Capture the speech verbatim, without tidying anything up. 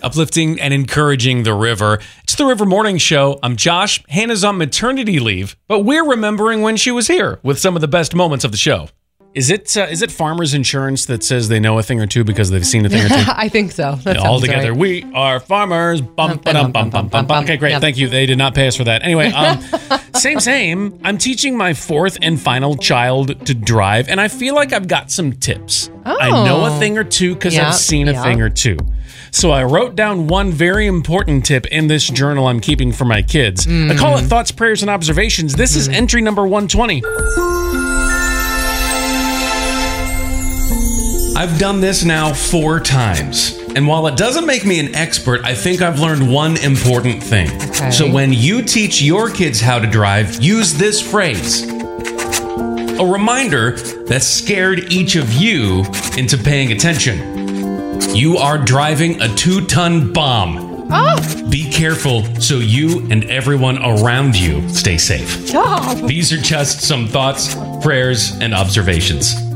uplifting and encouraging the river. It's the River Morning Show. I'm Josh. Hannah's on maternity leave, but we're remembering when she was here with some of the best moments of the show. Is it uh, is it Farmers Insurance that says they know a thing or two because they've seen a thing or two? I think so. That All sounds together, right. we are farmers. Bum, ba-dum, bum, bum, bum, bum. Okay, great. Yeah. Thank you. They did not pay us for that. Anyway, um, same, same. I'm teaching my fourth and final child to drive, and I feel like I've got some tips. Oh. I know a thing or two because Yeah, I've seen a yeah. thing or two. So I wrote down one very important tip in this journal I'm keeping for my kids. Mm. I call it Thoughts, Prayers, and Observations. This mm. is entry number one twenty. I've done this now four times. And while it doesn't make me an expert, I think I've learned one important thing. Okay. So when you teach your kids how to drive, use this phrase. A reminder that scared each of you into paying attention. You are driving a two-ton bomb. Oh. Be careful so you and everyone around you stay safe. Stop. These are just some thoughts, prayers, and observations.